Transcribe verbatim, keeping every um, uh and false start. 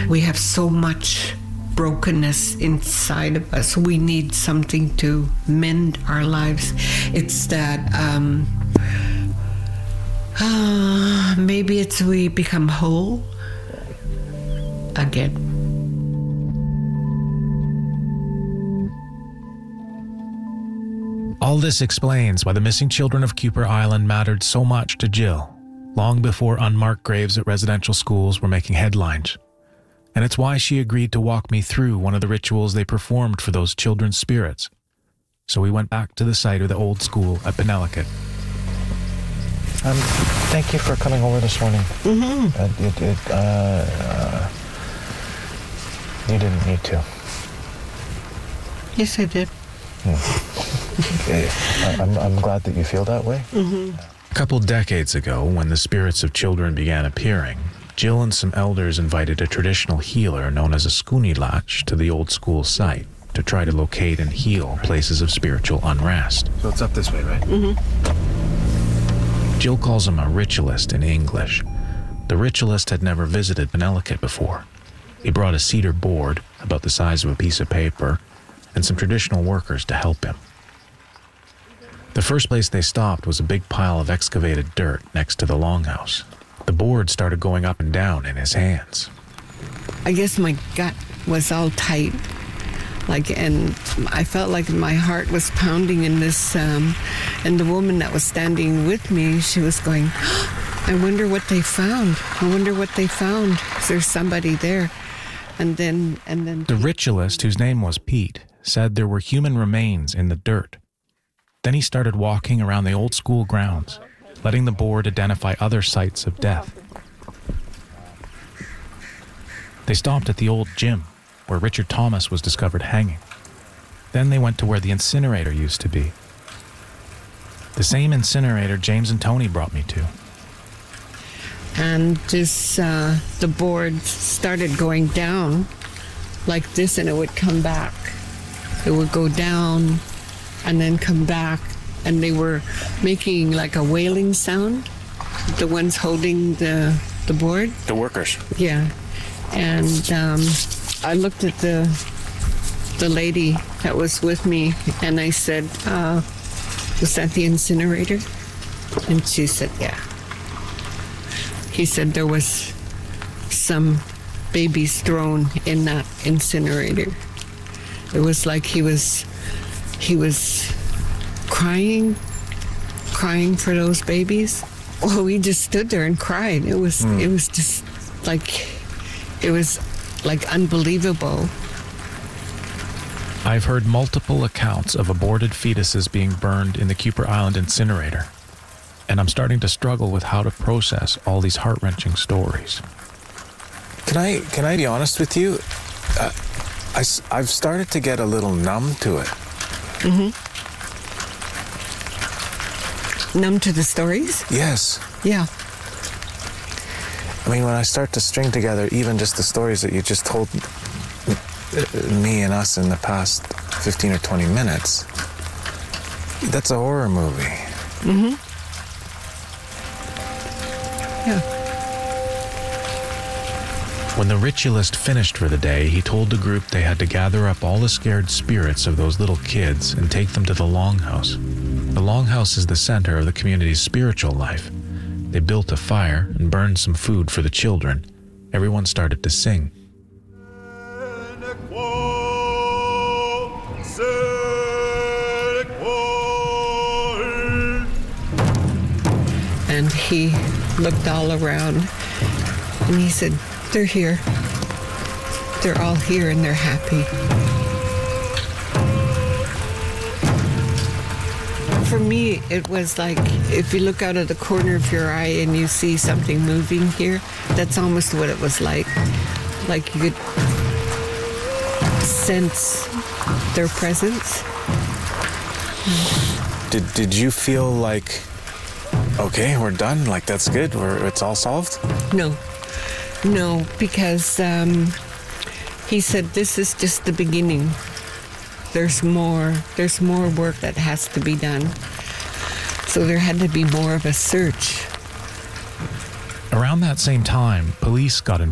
We have so much brokenness inside of us. We need something to mend our lives. It's that um, uh, maybe it's we become whole again. All this explains why the missing children of Kuper Island mattered so much to Jill, long before unmarked graves at residential schools were making headlines. And it's why she agreed to walk me through one of the rituals they performed for those children's spirits. So we went back to the site of the old school at Penelakut. Um, thank you for coming over this morning. Mm-hmm. Uh, it, it, uh, uh, you didn't need to. Yes, I did. Hmm. I'm, I'm glad that you feel that way. Mm-hmm. A couple decades ago, when the spirits of children began appearing, Jill and some elders invited a traditional healer known as a Skunilatch to the old school site to try to locate and heal places of spiritual unrest. So it's up this way, right? Mm-hmm. Jill calls him a ritualist in English. The ritualist had never visited Penelakut before. He brought a cedar board, about the size of a piece of paper, and some traditional workers to help him. The first place they stopped was a big pile of excavated dirt next to the longhouse. The board started going up and down in his hands. I guess my gut was all tight, like, and I felt like my heart was pounding in this, um, and the woman that was standing with me, she was going, I wonder what they found. I wonder what they found. Is there somebody there? And then, and then... The ritualist, whose name was Pete, said there were human remains in the dirt. Then he started walking around the old school grounds, letting the board identify other sites of death. They stopped at the old gym, where Richard Thomas was discovered hanging. Then they went to where the incinerator used to be. The same incinerator James and Tony brought me to. And this, uh, the board started going down like this, and it would come back. It would go down and then come back, and they were making like a wailing sound, the ones holding the the board. The workers. Yeah. And um, I looked at the the lady that was with me, and I said, uh, was that the incinerator? And she said, yeah. He said there was some babies thrown in that incinerator. It was like he was, he was crying, crying for those babies. Well, we just stood there and cried. It was, mm. it was just like, it was like unbelievable. I've heard multiple accounts of aborted fetuses being burned in the Kuper Island incinerator, and I'm starting to struggle with how to process all these heart-wrenching stories. Can I, can I be honest with you? Uh, I, I've started to get a little numb to it. Mm-hmm. Numb to the stories? Yes. Yeah. I mean, when I start to string together even just the stories that you just told me and us in the past fifteen or twenty minutes, that's a horror movie. Mm-hmm. Yeah. When the ritualist finished for the day, he told the group they had to gather up all the scared spirits of those little kids and take them to the longhouse. The longhouse is the center of the community's spiritual life. They built a fire and burned some food for the children. Everyone started to sing. And he looked all around and he said, they're here. They're all here and they're happy. For me, it was like, if you look out of the corner of your eye and you see something moving here, that's almost what it was like. Like you could sense their presence. Did, did you feel like, okay, we're done, like that's good, we're, it's all solved? No. No, because um, he said this is just the beginning. There's more, there's more work that has to be done. So there had to be more of a search. Around that same time, police got involved.